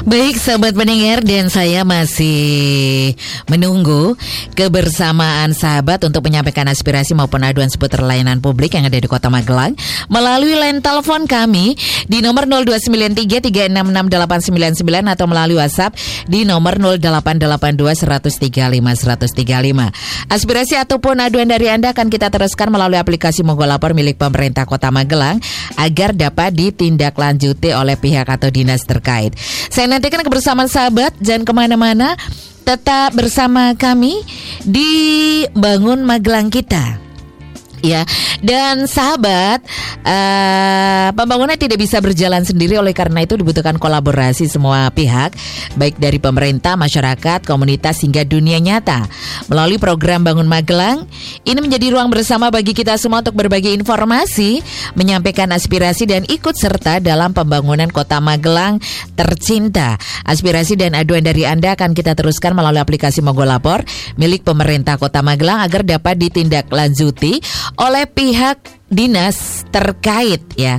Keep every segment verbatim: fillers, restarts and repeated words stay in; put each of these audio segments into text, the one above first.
Baik sahabat pendengar, dan saya masih menunggu kebersamaan sahabat untuk menyampaikan aspirasi maupun aduan seputar layanan publik yang ada di Kota Magelang melalui line telepon kami di nomor nol dua sembilan tiga tiga enam enam delapan sembilan sembilan atau melalui WhatsApp di nomor nol delapan delapan dua seratus tiga puluh lima seratus tiga puluh lima. Aspirasi ataupun aduan dari Anda akan kita teruskan melalui aplikasi Monggo Lapor milik pemerintah Kota Magelang agar dapat ditindaklanjuti oleh pihak atau dinas terkait. Saya nantikan kebersamaan sahabat, jangan kemana-mana, tetap bersama kami di Bangun Magelang kita. Ya, dan sahabat, uh, pembangunan tidak bisa berjalan sendiri, oleh karena itu dibutuhkan kolaborasi semua pihak, baik dari pemerintah, masyarakat, komunitas hingga dunia nyata. Melalui program Bangun Magelang, ini menjadi ruang bersama bagi kita semua untuk berbagi informasi, menyampaikan aspirasi dan ikut serta dalam pembangunan Kota Magelang tercinta. Aspirasi dan aduan dari Anda akan kita teruskan melalui aplikasi Monggo Lapor milik pemerintah Kota Magelang agar dapat ditindaklanjuti oleh pihak dinas terkait ya.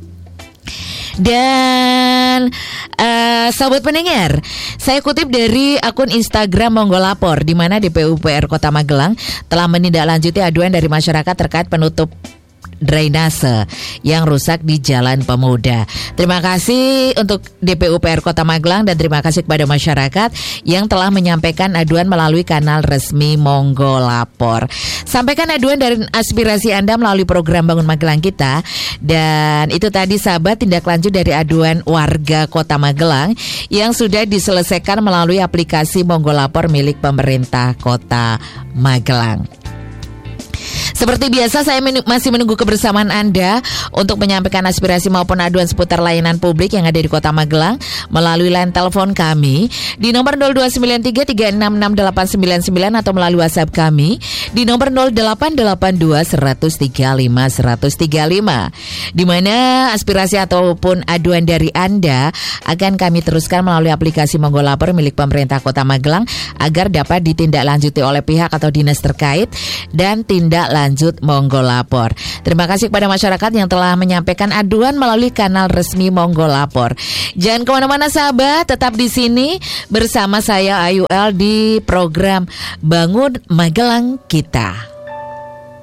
Dan uh, sahabat pendengar, saya kutip dari akun Instagram Monggo Lapor, di mana D P U P R Kota Magelang telah menindaklanjuti aduan dari masyarakat terkait penutup drainase yang rusak di Jalan Pemuda. Terima kasih untuk D P U P R Kota Magelang dan terima kasih kepada masyarakat yang telah menyampaikan aduan melalui kanal resmi Monggo Lapor. Sampaikan aduan dan aspirasi Anda melalui program Bangun Magelang kita. Dan itu tadi sahabat, tindak lanjut dari aduan warga Kota Magelang yang sudah diselesaikan melalui aplikasi Monggo Lapor milik pemerintah Kota Magelang. Seperti biasa, saya men- masih menunggu kebersamaan Anda untuk menyampaikan aspirasi maupun aduan seputar layanan publik yang ada di Kota Magelang melalui line telepon kami di nomor nol dua sembilan tiga tiga enam enam delapan sembilan sembilan atau melalui WhatsApp kami di nomor nol delapan delapan dua seratus tiga puluh lima seratus tiga puluh lima, di mana aspirasi ataupun aduan dari Anda akan kami teruskan melalui aplikasi Monggo Lapor milik pemerintah Kota Magelang agar dapat ditindaklanjuti oleh pihak atau dinas terkait dan tindak lanjut Monggo Lapor. Terima kasih kepada masyarakat yang telah menyampaikan aduan melalui kanal resmi Monggo Lapor. Jangan kemana-mana sahabat, tetap di sini bersama saya Ayu L di program Bangun Magelang kita.